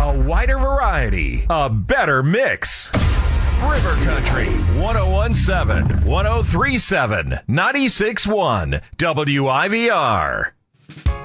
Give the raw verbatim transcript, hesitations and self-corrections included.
A wider variety, a better mix. River Country, one oh one point seven, one oh three point seven, ninety-six point one, W I V R.